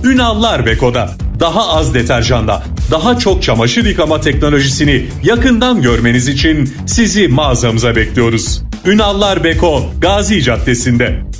Ünallar Beko'da. Daha az deterjanda, daha çok çamaşır yıkama teknolojisini yakından görmeniz için sizi mağazamıza bekliyoruz. Ünallar Beko, Gazi Caddesi'nde.